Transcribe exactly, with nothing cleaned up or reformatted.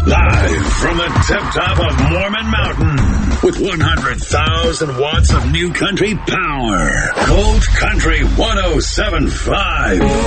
Live from the tip-top of Mormon Mountain with one hundred thousand watts of new country power. Gold Country one oh seven point five.